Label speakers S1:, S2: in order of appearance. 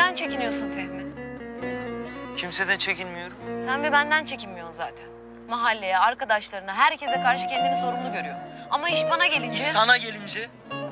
S1: neden çekiniyorsun Fehmi?
S2: Kimseden çekinmiyorum.
S1: Sen ve benden çekinmiyorsun zaten. Mahalleye, arkadaşlarına, herkese karşı kendini sorumlu görüyor. Ama iş bana gelince...
S2: İş sana gelince